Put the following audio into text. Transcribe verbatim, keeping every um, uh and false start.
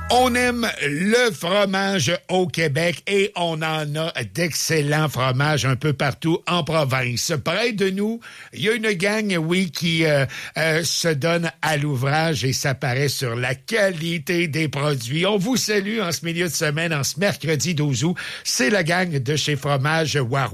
On aime le fromage au Québec et on en a d'excellents fromages un peu partout en province. Près de nous, il y a une gang, oui, qui euh, euh, se donne à l'ouvrage et ça paraît sur la qualité des produits. On vous salue en ce milieu de semaine, en ce mercredi douze août. C'est la gang de chez Fromage Waro.